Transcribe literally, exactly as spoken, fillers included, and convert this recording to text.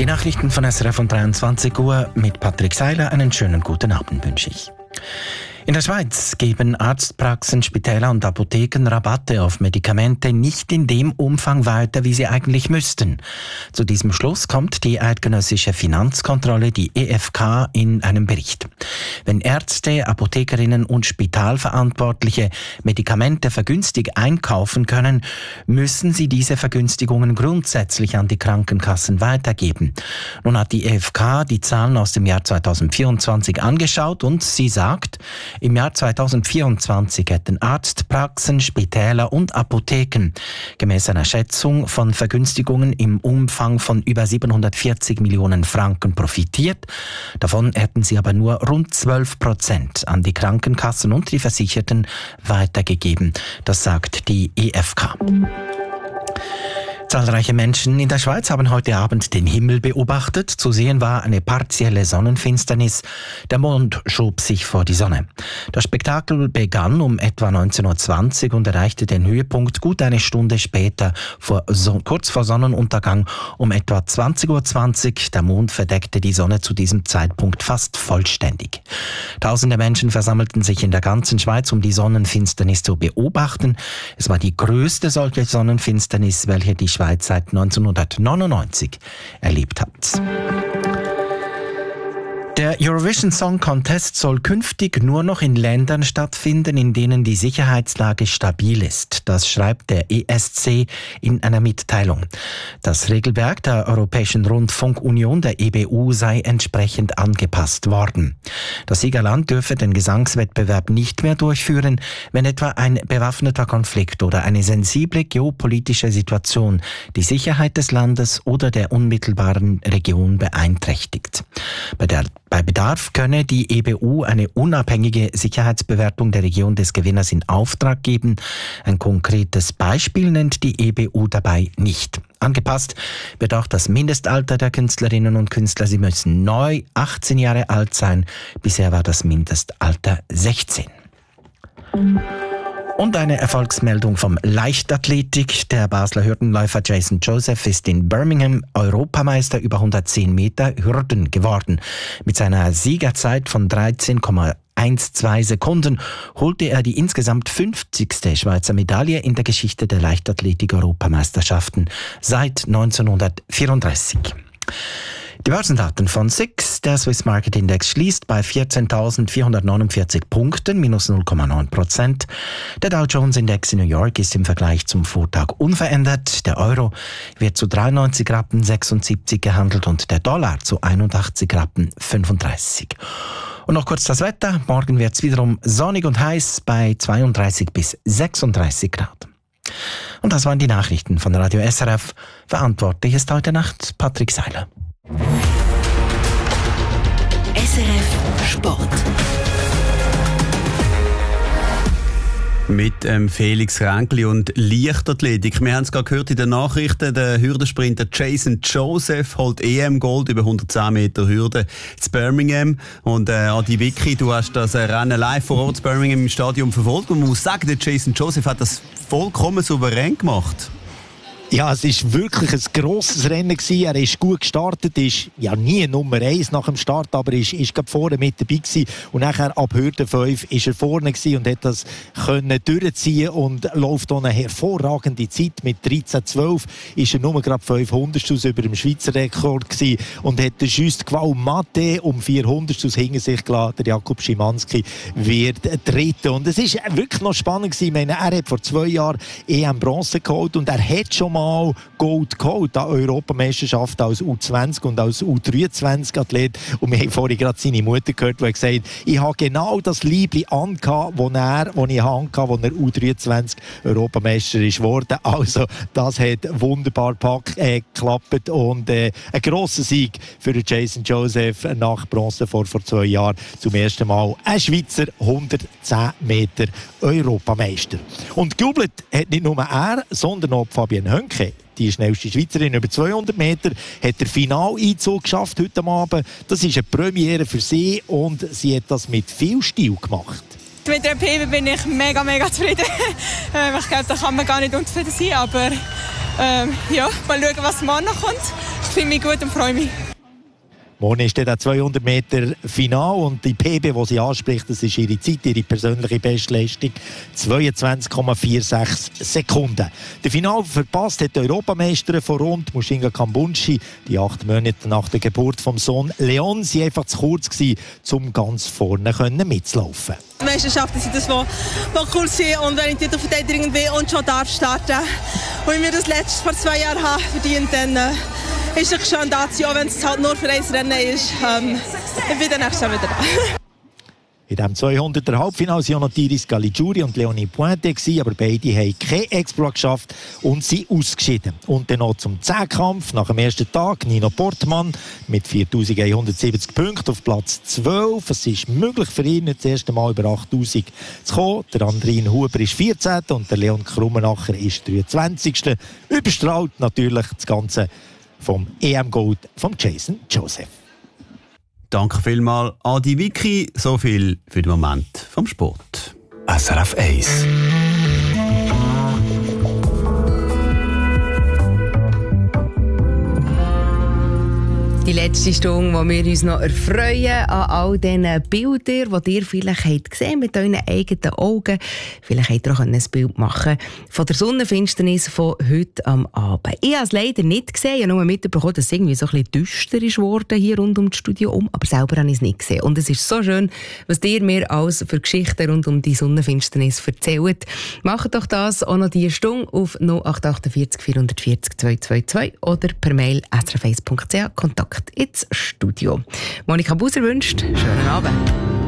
Die Nachrichten von S R F um dreiundzwanzig Uhr mit Patrick Seiler. Einen schönen guten Abend wünsche ich. In der Schweiz geben Arztpraxen, Spitäler und Apotheken Rabatte auf Medikamente nicht in dem Umfang weiter, wie sie eigentlich müssten. Zu diesem Schluss kommt die eidgenössische Finanzkontrolle, die E F K, in einem Bericht. Wenn Ärzte, Apothekerinnen und Spitalverantwortliche Medikamente vergünstigt einkaufen können, müssen sie diese Vergünstigungen grundsätzlich an die Krankenkassen weitergeben. Nun hat die E F K die Zahlen aus dem Jahr zweitausendvierundzwanzig angeschaut und sie sagt, im Jahr zweitausendvierundzwanzig hätten Arztpraxen, Spitäler und Apotheken gemäß einer Schätzung von Vergünstigungen im Umfang von über siebenhundertvierzig Millionen Franken profitiert. Davon hätten sie aber nur rund zwölf Prozent an die Krankenkassen und die Versicherten weitergegeben. Das sagt die E F K. Zahlreiche Menschen in der Schweiz haben heute Abend den Himmel beobachtet. Zu sehen war eine partielle Sonnenfinsternis. Der Mond schob sich vor die Sonne. Das Spektakel begann um etwa neunzehn Uhr zwanzig und erreichte den Höhepunkt gut eine Stunde später, vor, so, kurz vor Sonnenuntergang um etwa zwanzig Uhr zwanzig. Der Mond verdeckte die Sonne zu diesem Zeitpunkt fast vollständig. Tausende Menschen versammelten sich in der ganzen Schweiz, um die Sonnenfinsternis zu beobachten. Es war die größte solche Sonnenfinsternis, welche die Schweiz seit neunzehnhundertneunundneunzig erlebt hat. Der Eurovision Song Contest soll künftig nur noch in Ländern stattfinden, in denen die Sicherheitslage stabil ist. Das schreibt der E S C in einer Mitteilung. Das Regelwerk der Europäischen Rundfunkunion, der E B U, sei entsprechend angepasst worden. Das Siegerland dürfe den Gesangswettbewerb nicht mehr durchführen, wenn etwa ein bewaffneter Konflikt oder eine sensible geopolitische Situation die Sicherheit des Landes oder der unmittelbaren Region beeinträchtigt. Bei der Bei Bedarf könne die E B U eine unabhängige Sicherheitsbewertung der Region des Gewinners in Auftrag geben. Ein konkretes Beispiel nennt die E B U dabei nicht. Angepasst wird auch das Mindestalter der Künstlerinnen und Künstler. Sie müssen neu achtzehn Jahre alt sein. Bisher war das Mindestalter sechzehn. Und eine Erfolgsmeldung vom Leichtathletik. Der Basler Hürdenläufer Jason Joseph ist in Birmingham Europameister über hundertzehn Meter Hürden geworden. Mit seiner Siegerzeit von dreizehn Komma zwölf Sekunden holte er die insgesamt fünfzigste Schweizer Medaille in der Geschichte der Leichtathletik-Europameisterschaften seit neunzehnhundertvierunddreißig. Die Börsendaten von S I X. Der Swiss Market Index schließt bei vierzehntausendvierhundertneunundvierzig Punkten, minus null Komma neun Prozent. Der Dow Jones Index in New York ist im Vergleich zum Vortag unverändert. Der Euro wird zu dreiundneunzig Rappen sechsundsiebzig gehandelt und der Dollar zu einundachtzig Rappen fünfunddreißig. Und noch kurz das Wetter. Morgen wird es wiederum sonnig und heiß bei zweiunddreißig bis sechsunddreißig Grad. Und das waren die Nachrichten von Radio S R F. Verantwortlich ist heute Nacht Patrick Seiler. S R F Sport. Mit ähm, Felix Ränkli und Leichtathletik. Wir haben es gerade gehört in den Nachrichten, der Hürdensprinter Jason Joseph holt E M-Gold über hundertzehn Meter Hürde in Birmingham. Und äh, Adi Vicky, du hast das äh, Rennen live vor Ort in Birmingham im Stadion verfolgt. Und man muss sagen, der Jason Joseph hat das vollkommen souverän gemacht. Ja, es war wirklich ein grosses Rennen gewesen. Er ist gut gestartet, ist ja nie Nummer eins nach dem Start, aber ist, ist gerade vorne mit dabei gewesen. Und nachher ab Hürde fünf ist er vorne gewesen und hat das können durchziehen und läuft eine hervorragende Zeit. Mit dreizehn zwölf ist er nur gerade fünfhundert aus über dem Schweizer Rekord gewesen und hat den Just Qual Mate um vierhundert aus hinter sich gelassen. Der Jakub Szymanski wird Dritter. Und es ist wirklich noch spannend gewesen. Ich meine, er hat vor zwei Jahren E M Bronze geholt und er hat schon mal Gold geholt an Europameisterschaft als U zwanzig und als U dreiundzwanzig Athlet. Und wir haben vorhin gerade seine Mutter gehört, die gesagt hat, ich habe genau das Liebli angehabt, das er, das ich angehabt, als er U dreiundzwanzig Europameister ist geworden. Also, das hat wunderbar pack, äh, geklappt und äh, ein grosser Sieg für Jason Joseph nach Bronze vor, vor zwei Jahren. Zum ersten Mal ein Schweizer hundertzehn Meter Europameister. Und gejubelt hat nicht nur er, sondern auch Fabienne Hönke. Die schnellste Schweizerin über zweihundert Meter hat den Finaleinzug geschafft heute Abend. Das ist eine Premiere für sie und sie hat das mit viel Stil gemacht. Mit der P B bin ich mega, mega zufrieden. ich glaube, da kann man gar nicht unzufrieden sein, aber ähm, ja, mal schauen, was morgen noch kommt. Ich fühle mich gut und freue mich. Morgen ist dann der zweihundert Meter Final und die P B, die sie anspricht, das ist ihre Zeit, ihre persönliche Bestleistung, zweiundzwanzig Komma sechsundvierzig Sekunden. Der Final verpasst hat die Europameisterin von rund, Mushinga Kambunshi, die acht Monate nach der Geburt vom Sohn Leon, sie einfach zu kurz gewesen, um ganz vorne mitzulaufen. Die Meisterschaften sind das, was, was cool sind, und wenn ich Titelverteidigung will und schon darf starten, und ich mir das letzte vor zwei Jahren habe verdient, dann äh, ist es schön da zu sein, auch wenn es halt nur für ein Rennen ist. Ähm, ich bin dann nächstes Jahr wieder da. In diesem zweihunderter Halbfinale waren auch noch Iris Caligiuri und Leonie Pointe, aber beide haben kein Exploit geschafft und sind ausgeschieden. Und dann noch zum Zehnkampf nach dem ersten Tag Nino Portmann mit viertausendeinhundertsiebzig Punkten auf Platz zwölf. Es ist möglich für ihn, nicht das erste Mal über achttausend zu kommen. Der Andrin Huber ist vierzehnter und der Leon Krummenacher ist dreiundzwanzigster Überstrahlt natürlich das Ganze vom E M-Gold von Jason Joseph. Danke vielmals, Adi Vicky. So viel für den Moment vom Sport. S R F eins. Die letzte Stunde, wo wir uns noch erfreuen an all diesen Bildern, die ihr vielleicht habt gesehen mit euren eigenen Augen. Vielleicht habt ihr auch ein Bild machen von der Sonnenfinsternis von heute am Abend. Ich habe es leider nicht gesehen. Ich habe nur mitbekommen, dass es irgendwie so ein bisschen düster ist worden hier rund um das Studio um. Aber selber habe ich es nicht gesehen. Und es ist so schön, was ihr mir alles für Geschichten rund um die Sonnenfinsternis erzählt. Macht doch das auch noch diese Stunde auf null acht acht vier vier vier vier zwei zwei zwei oder per Mail s r f eins punkt c h Kontakt ins Studio. Monika Buser wünscht schönen Abend.